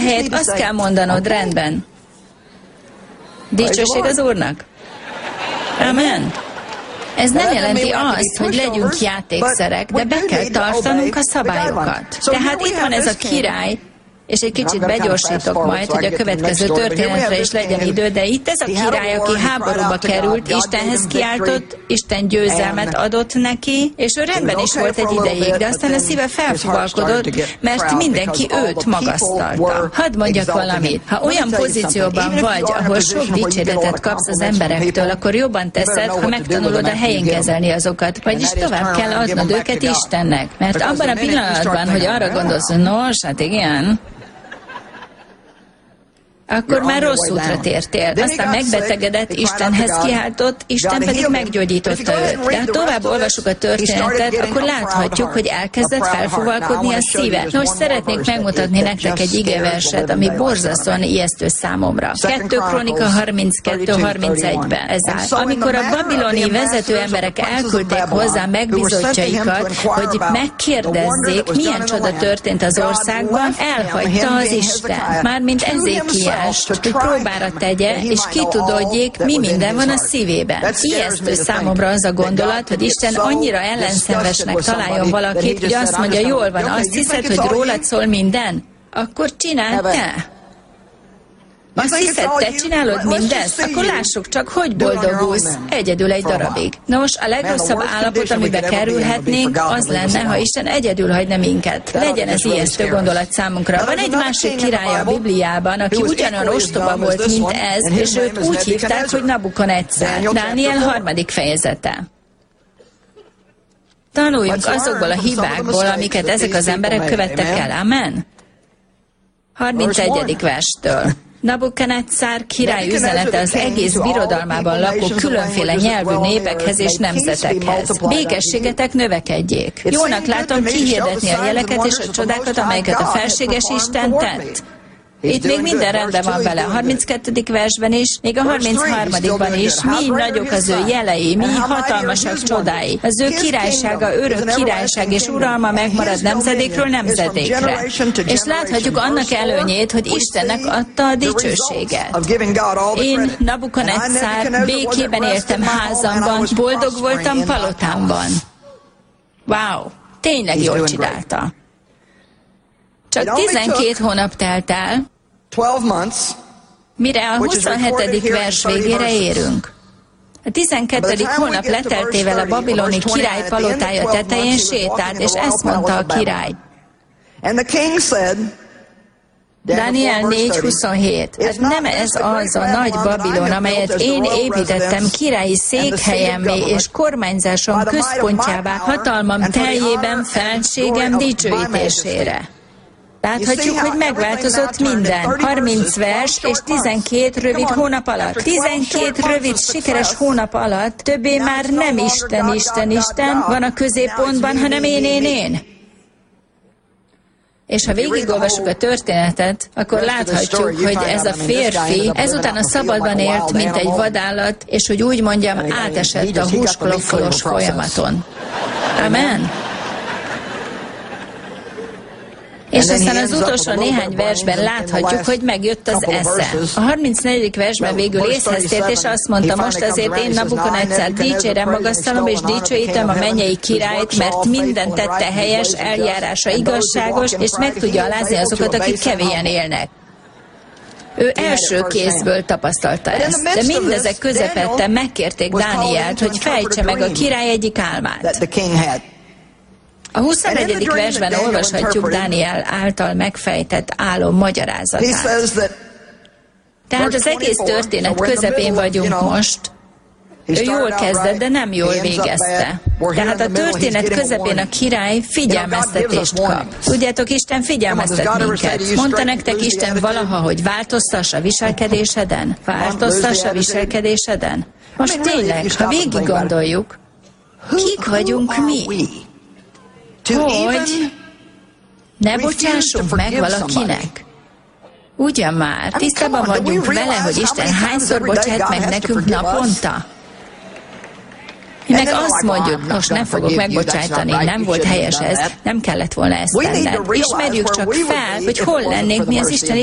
helyett azt kell mondanod, rendben. Dicsőség az Úrnak. Amen. Ez nem jelenti azt, hogy legyünk játékszerek, de be kell tartanunk a szabályokat. Tehát itt van ez a király, és egy kicsit begyorsítok majd, hogy a következő történetre is legyen idő, de itt ez a király, aki háborúba került, Istenhez kiáltott, Isten győzelmet adott neki, és ő rendben is volt egy ideig, de aztán a szíve felfuvalkodott, mert mindenki őt magasztalta. Hadd mondjak valamit, ha olyan pozícióban vagy, ahol sok dicséretet kapsz az emberektől, akkor jobban teszed, ha megtanulod a helyén kezelni azokat, vagyis tovább kell adnod őket Istennek. Mert abban a pillanatban, hogy arra gondolsz, nos, hát igen, akkor már rossz útra tértél. Aztán megbetegedett, Istenhez kiáltott, Isten pedig meggyógyította őt. De ha tovább olvasjuk a történetet, akkor láthatjuk, hogy elkezdett felfuvalkodni a szíve. Nos, szeretnék megmutatni nektek egy igeverset, ami borzasztóan ijesztő számomra. 2 Krónika 32-31-ben ez áll. Amikor a babiloni vezető emberek elküldték hozzá megbízottjaikat, hogy megkérdezzék, milyen csoda történt az országban, elhagyta az Isten. Mármint Ezékiás, hogy próbára tegye, és kitudódjék, mi minden van a szívében. Ijesztő számomra az a gondolat, hogy Isten annyira ellenszenvesnek találjon valakit, hogy azt mondja, jól van, azt hiszed, hogy rólad szól minden? Akkor csináld te. Azt hiszed, te csinálod mindezt? Akkor lássuk csak, hogy boldogulsz egyedül egy darabig. Nos, a legrosszabb állapot, amibe kerülhetnénk, az lenne, ha Isten egyedül hagyna minket. Legyen ez ijesztő gondolat számunkra. Van egy másik király a Bibliában, aki ugyanolyan ostoba volt, mint ez, és őt úgy hívták, hogy Nabukadnecár. Dániel 3. fejezete. Tanuljunk azokból a hibákból, amiket ezek az emberek követtek el. Amen? 31. verstől. Nabukadnecár király üzenete az egész birodalmában lakó különféle nyelvű népekhez és nemzetekhez. Békességetek növekedjék. Jónak látom kihirdetni a jeleket és a csodákat, amelyeket a felséges Isten tett. Itt még minden rendben van vele, a 32. versben is, még a 33-ban is, mi nagyok az ő jelei, mi hatalmasak csodái. Az ő királysága, örök királyság és uralma megmarad nemzedékről nemzedékre. És láthatjuk annak előnyét, hogy Istennek adta a dicsőséget. Én, Nabukadnecár, békében éltem házamban, boldog voltam palotámban. Wow, tényleg jól csinálta. Csak 12 hónap telt el, mire a 27. vers végére érünk. A 12. hónap leteltével a babiloni király palotája tetején sétált, és ezt mondta a király. Dániel 4.27. Hát nem ez az a nagy Babilon, amelyet én építettem királyi székhelyemmé és kormányzásom központjává, hatalmam teljében, felségem dicsőítésére. Láthatjuk, hogy megváltozott minden. 30 vers és 12 rövid hónap alatt. 12 rövid, sikeres hónap alatt többé már nem Isten van a középpontban, hanem én. És ha végigolvasjuk a történetet, akkor láthatjuk, hogy ez a férfi ezután a szabadban élt, mint egy vadállat, és hogy úgy mondjam, átesett a húskloffolós folyamaton. Amen. És aztán az utolsó néhány versben láthatjuk, hogy megjött az esze. A 34. versben végül észhez tért, és azt mondta, most azért én Nabukadnecár dicsérem, magasztalom és dicsőítem a mennyei királyt, mert minden tette helyes, eljárása igazságos, és meg tudja alázni azokat, akik kevélyen élnek. Ő első kézből tapasztalta ezt, de mindezek közepette megkérték Dánielt, hogy fejtse meg a király egyik álmát. A 21. versben olvashatjuk Dániel által megfejtett álom magyarázatát. Tehát az egész történet közepén vagyunk most. Ő jól kezdett, de nem jól végezte. Tehát a történet közepén a király figyelmeztetést kap. Tudjátok, Isten figyelmeztet minket. Mondta nektek Isten valaha, hogy változtass a viselkedéseden? Változtass a viselkedéseden? Most tényleg, ha végig gondoljuk, kik vagyunk mi? Hogy ne bocsássuk meg valakinek. Ugyan már, tisztában vagyunk vele, hogy Isten hányszor bocsát meg nekünk naponta? Mi meg azt mondjuk, most nem fogok megbocsájtani, nem volt helyes ez, nem kellett volna ezt tenned. Ismerjük csak fel, hogy hol lennénk mi az Isten